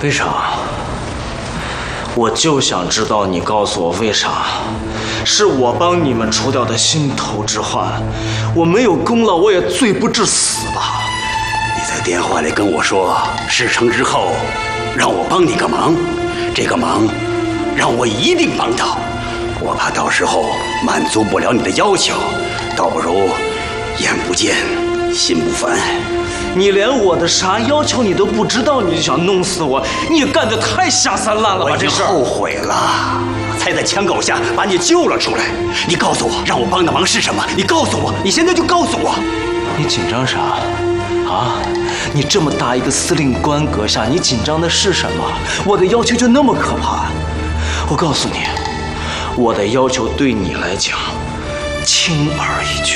为啥？我就想知道你告诉我为啥？是我帮你们除掉的心头之患，我没有功劳，我也罪不至死吧？ 你在电话里跟我说，事成之后，让我帮你个忙，这个忙，让我一定帮到。我怕到时候满足不了你的要求，倒不如眼不见心不烦。 你连我的啥要求你都不知道，你就想弄死我，你也干得太下三滥了吧？这事后悔了，才在枪口下把你救了出来。你告诉我，让我帮的忙是什么？你告诉我，你现在就告诉我。 你紧张啥？啊？你这么大一个司令官阁下，你紧张的是什么？我的要求就那么可怕？我告诉你，我的要求对你来讲轻而易举。